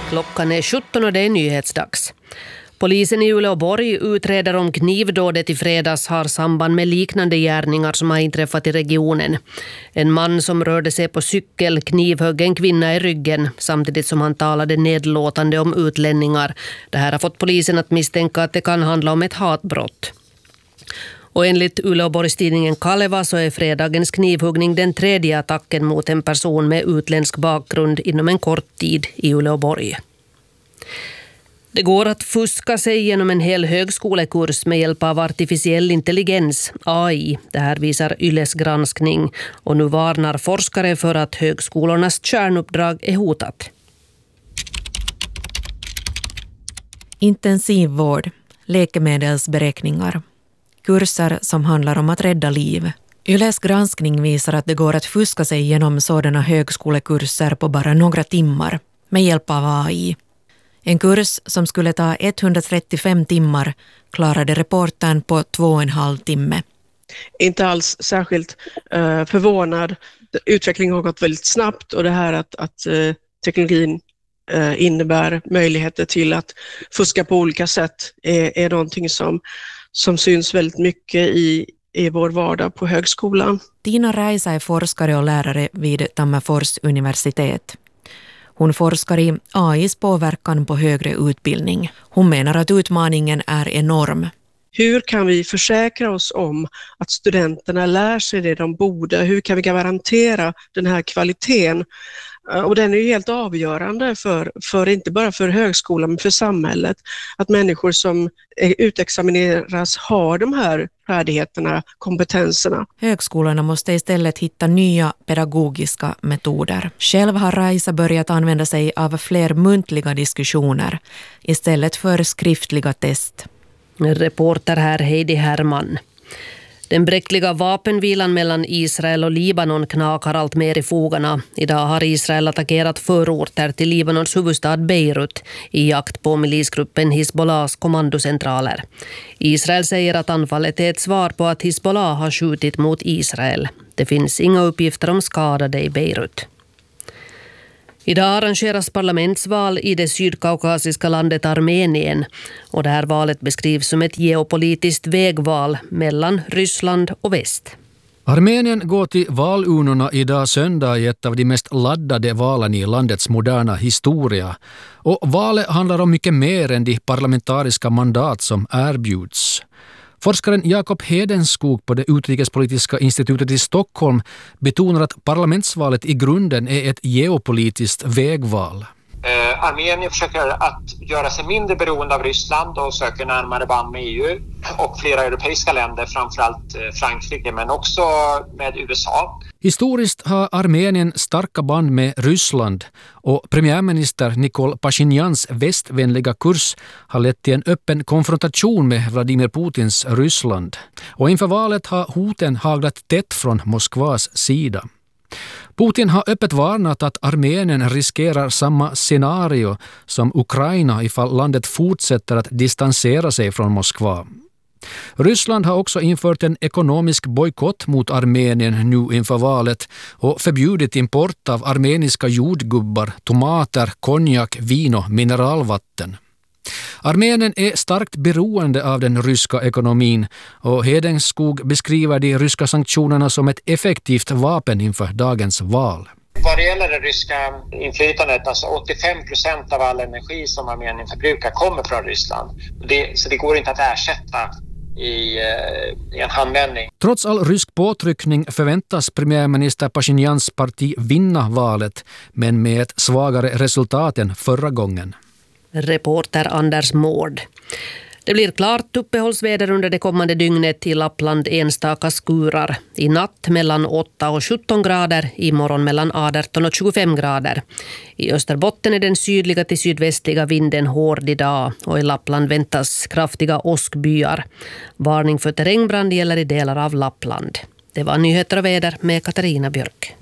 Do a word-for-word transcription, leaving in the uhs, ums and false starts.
Klockan är sjutton och det är nyhetsdags. Polisen i Uleåborg utreder om knivdådet i fredags har samband med liknande gärningar som har inträffat i regionen. En man som rörde sig på cykel knivhögg en kvinna i ryggen samtidigt som han talade nedlåtande om utlänningar. Det här har fått polisen att misstänka att det kan handla om ett hatbrott. Och enligt Uleåborgstidningen Kaleva så är fredagens knivhuggning den tredje attacken mot en person med utländsk bakgrund inom en kort tid i Uleåborg. Det går att fuska sig genom en hel högskolekurs med hjälp av artificiell intelligens, A I. Det här visar Yles granskning och nu varnar forskare för att högskolornas kärnuppdrag är hotat. Intensivvård, läkemedelsberäkningar, kurser som handlar om att rädda liv. Yles granskning visar att det går att fuska sig genom sådana högskolekurser på bara några timmar med hjälp av A I. En kurs som skulle ta etthundratrettiofem timmar klarade reportern på två och en halv timme. Inte alls särskilt uh, förvånad. Utvecklingen har gått väldigt snabbt och det här att, att uh, teknologin uh, innebär möjligheter till att fuska på olika sätt är, är någonting som, som syns väldigt mycket i, i vår vardag på högskolan. Tina Raisa är forskare och lärare vid Tammerfors universitet. Hon forskar i A I:s påverkan på högre utbildning. Hon menar att utmaningen är enorm. Hur kan vi försäkra oss om att studenterna lär sig det de borde? Hur kan vi garantera den här kvaliteten? Och den är ju helt avgörande för, för inte bara för högskolan men för samhället. Att människor som utexamineras har de här färdigheterna, kompetenserna. Högskolorna måste istället hitta nya pedagogiska metoder. Själv har Raisa börjat använda sig av fler muntliga diskussioner istället för skriftliga test. Reporter här Heidi Herman. Den bräckliga vapenvilan mellan Israel och Libanon knakar allt mer i fogarna. Idag har Israel attackerat förorter till Libanons huvudstad Beirut i jakt på milisgruppen Hizbollahs kommandocentraler. Israel säger att anfallet är ett svar på att Hizbollah har skjutit mot Israel. Det finns inga uppgifter om skadade i Beirut. Idag arrangeras parlamentsval i det sydkaukasiska landet Armenien och det här valet beskrivs som ett geopolitiskt vägval mellan Ryssland och väst. Armenien går till valurnorna idag söndag i ett av de mest laddade valen i landets moderna historia. Och valet handlar om mycket mer än de parlamentariska mandat som erbjuds. Forskaren Jakob Hedenskog på det utrikespolitiska institutet i Stockholm betonar att parlamentsvalet i grunden är ett geopolitiskt vägval. Eh, Armenien försöker att göra sig mindre beroende av Ryssland och söker närmare band med E U och flera europeiska länder, framförallt Frankrike men också med U S A. Historiskt har Armenien starka band med Ryssland och premiärminister Nikol Pasjinjans västvänliga kurs har lett till en öppen konfrontation med Vladimir Putins Ryssland. Och inför valet har hoten haglat tätt från Moskvas sida. Putin har öppet varnat att Armenien riskerar samma scenario som Ukraina ifall landet fortsätter att distansera sig från Moskva. Ryssland har också infört en ekonomisk bojkott mot Armenien nu inför valet och förbjudit import av armeniska jordgubbar, tomater, konjak, vin och mineralvatten. Armenien är starkt beroende av den ryska ekonomin och Hedenskog beskriver de ryska sanktionerna som ett effektivt vapen inför dagens val. Vad det gäller det ryska inflytandet, alltså åttiofem procent av all energi som Armenien förbrukar kommer från Ryssland. Det, så det går inte att ersätta i, i en handvändning. Trots all rysk påtryckning förväntas premiärminister Pasjinjans parti vinna valet, men med ett svagare resultat än förra gången. Reporter Anders Mård. Det blir klart uppehållsväder under det kommande dygnet i Lappland, enstaka skurar. I natt mellan åtta och sjutton grader, i morgon mellan arton och tjugofem grader. I Österbotten är den sydliga till sydvästliga vinden hård idag och i Lappland väntas kraftiga åskbyar. Varning för terrängbrand gäller i delar av Lappland. Det var nyheter och väder med Katarina Björk.